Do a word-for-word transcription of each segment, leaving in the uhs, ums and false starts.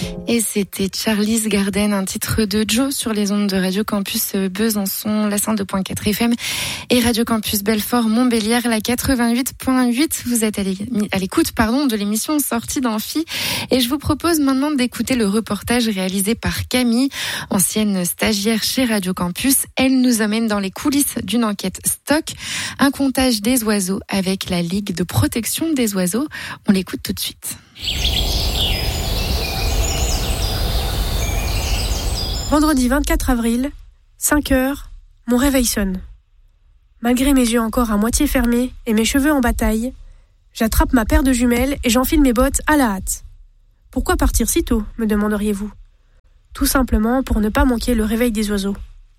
Et c'était Charlie's Garden, un titre de Joe sur les ondes de Radio Campus Besançon, la cent deux point quatre F M et Radio Campus Belfort Montbéliard, la quatre-vingt-huit point huit. Vous êtes à l'écoute, pardon, de l'émission Sortie d'Amphi. Et je vous propose maintenant d'écouter le reportage réalisé par Camille, ancienne stagiaire chez Radio Campus. Elle nous amène dans les coulisses d'une enquête stock, un comptage des oiseaux avec la Ligue de protection des oiseaux. On l'écoute tout de suite. Vendredi vingt-quatre avril, cinq heures, mon réveil sonne. Malgré mes yeux encore à moitié fermés et mes cheveux en bataille, j'attrape ma paire de jumelles et j'enfile mes bottes à la hâte. Pourquoi partir si tôt, me demanderiez-vous ? Tout simplement pour ne pas manquer le réveil des oiseaux.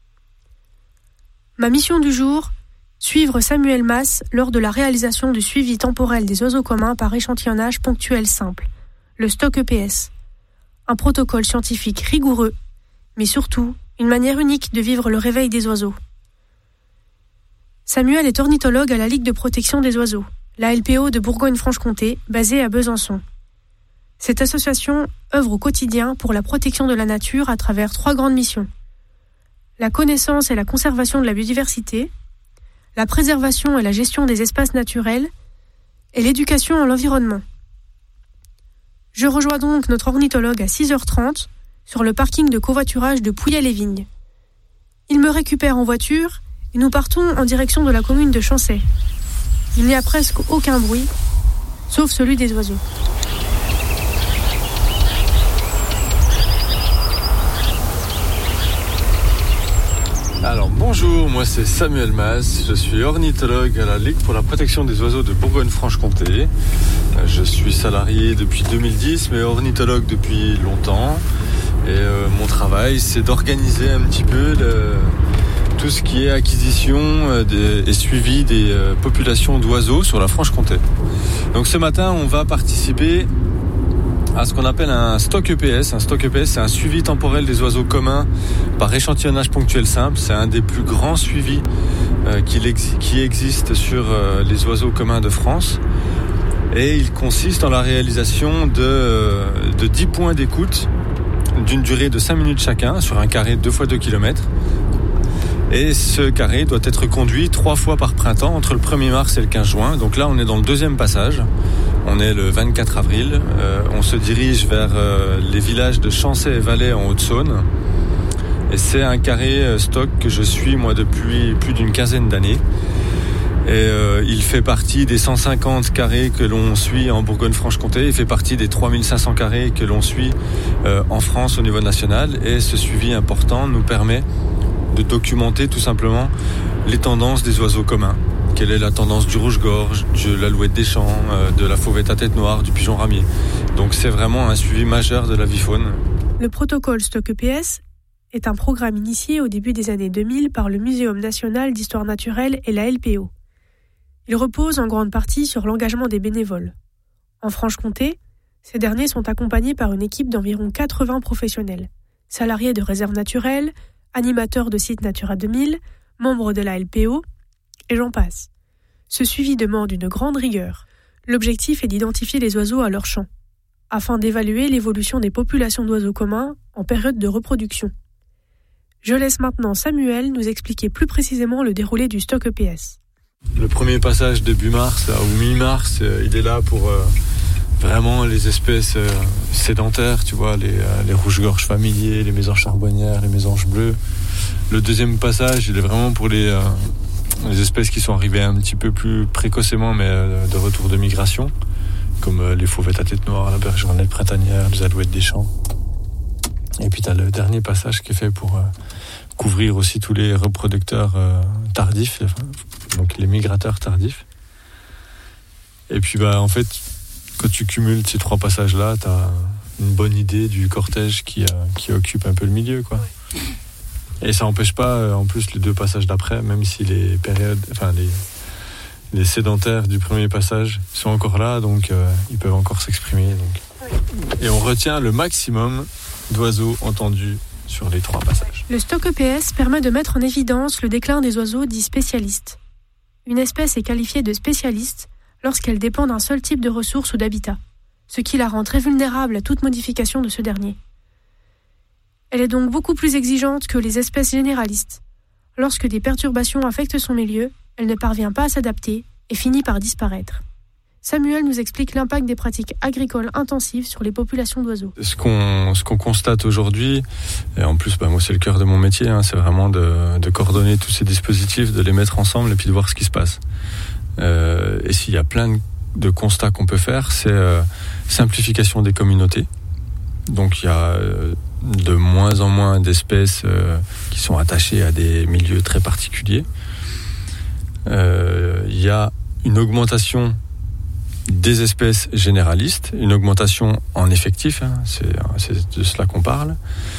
Ma mission du jour, suivre Samuel Mas lors de la réalisation du suivi temporel des oiseaux communs par échantillonnage ponctuel simple, le stock E P S. Un protocole scientifique rigoureux, mais surtout une manière unique de vivre le réveil des oiseaux. Samuel est ornithologue à la Ligue de protection des oiseaux, la L P O de Bourgogne-Franche-Comté, basée à Besançon. Cette association œuvre au quotidien pour la protection de la nature à travers trois grandes missions. La connaissance et la conservation de la biodiversité, la préservation et la gestion des espaces naturels, et l'éducation à l'environnement. Je rejoins donc notre ornithologue à six heures trente sur le parking de covoiturage de Pouillet-les-Vignes. Il me récupère en voiture et nous partons en direction de la commune de Chancey. Il n'y a presque aucun bruit, sauf celui des oiseaux. Alors bonjour, moi c'est Samuel Mas, je suis ornithologue à la Ligue pour la protection des oiseaux de Bourgogne-Franche-Comté. Je suis salarié depuis deux mille dix, mais ornithologue depuis longtemps. Et euh, mon travail, c'est d'organiser un petit peu le, tout ce qui est acquisition euh, des, et suivi des euh, populations d'oiseaux sur la Franche-Comté. Donc ce matin, on va participer à ce qu'on appelle un stock E P S. Un stock E P S, c'est un suivi temporel des oiseaux communs par échantillonnage ponctuel simple. C'est un des plus grands suivis euh, qui, ex- qui existe sur euh, les oiseaux communs de France. Et il consiste en la réalisation de, euh, de dix points d'écoute d'une durée de cinq minutes chacun sur un carré de deux fois deux kilomètres. Et ce carré doit être conduit trois fois par printemps entre le premier mars et le quinze juin. Donc là, on est dans le deuxième passage. On est le vingt-quatre avril. Euh, on se dirige vers euh, les villages de Chancey et Valais en Haute-Saône. Et c'est un carré stock que je suis moi depuis plus d'une quinzaine d'années. Et euh, il fait partie des cent cinquante carrés que l'on suit en Bourgogne-Franche-Comté. Il fait partie des trois mille cinq cents carrés que l'on suit euh, en France au niveau national. Et ce suivi important nous permet de documenter tout simplement les tendances des oiseaux communs. Quelle est la tendance du rouge-gorge, de l'alouette des champs, euh, de la fauvette à tête noire, du pigeon ramier. Donc c'est vraiment un suivi majeur de la vie faune. Le protocole Stock E P S est un programme initié au début des années deux mille par le Muséum national d'histoire naturelle et la L P O. Il repose en grande partie sur l'engagement des bénévoles. En Franche-Comté, ces derniers sont accompagnés par une équipe d'environ quatre-vingts professionnels, salariés de réserves naturelles, animateurs de sites Natura deux mille, membres de la L P O, et j'en passe. Ce suivi demande une grande rigueur. L'objectif est d'identifier les oiseaux à leur chant, afin d'évaluer l'évolution des populations d'oiseaux communs en période de reproduction. Je laisse maintenant Samuel nous expliquer plus précisément le déroulé du stock E P S. Le premier passage début mars ou mi-mars, il est là pour euh, vraiment les espèces euh, sédentaires, tu vois, les, euh, les rouges-gorges familiers, les mésanges charbonnières, les mésanges bleus. Le deuxième passage, il est vraiment pour les, euh, les espèces qui sont arrivées un petit peu plus précocement, mais euh, de retour de migration, comme euh, les fauvettes à tête noire, la bergeronnette printanière, les alouettes des champs. Et puis tu as le dernier passage qui est fait pour euh, couvrir aussi tous les reproducteurs euh, tardifs, donc les migrateurs tardifs. Et puis bah en fait, quand tu cumules ces trois passages-là, tu as une bonne idée du cortège qui, euh, qui occupe un peu le milieu, quoi. Et ça n'empêche pas, euh, en plus, les deux passages d'après, même si les périodes, enfin les, les sédentaires du premier passage sont encore là, donc euh, ils peuvent encore s'exprimer. Donc. Et on retient le maximum d'oiseaux entendus sur les trois passages. Le stock E P S permet de mettre en évidence le déclin des oiseaux dits spécialistes. Une espèce est qualifiée de spécialiste lorsqu'elle dépend d'un seul type de ressources ou d'habitat. ce qui la rend très vulnérable à toute modification de ce dernier. Elle est donc beaucoup plus exigeante que les espèces généralistes. Lorsque des perturbations affectent son milieu, elle ne parvient pas à s'adapter et finit par disparaître. Samuel nous explique l'impact des pratiques agricoles intensives sur les populations d'oiseaux. Ce qu'on, ce qu'on constate aujourd'hui, et en plus bah, moi c'est le cœur de mon métier, hein, c'est vraiment de, de coordonner tous ces dispositifs, de les mettre ensemble et puis de voir ce qui se passe. Euh, et s'il y a plein de constats qu'on peut faire, c'est euh, simplification des communautés. Donc il y a euh, de moins en moins d'espèces euh, qui sont attachées à des milieux très particuliers. Euh, il y a une augmentation des espèces généralistes, une augmentation en effectif, hein, c'est, c'est de cela qu'on parle,